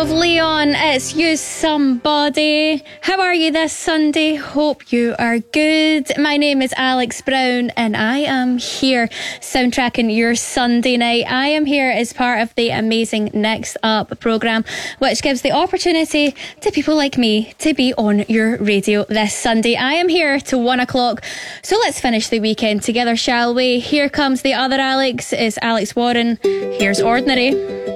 of Leon, it's You Somebody. How are you this Sunday? Hope you are good. My name is Alex Brown and I am here soundtracking your Sunday night. I am here as part of the amazing Next Up programme, which gives the opportunity to people like me to be on your radio this Sunday. I am here till 1 o'clock, so let's finish the weekend together, shall we? Here comes the other Alex. It's Alex Warren. Here's Ordinary.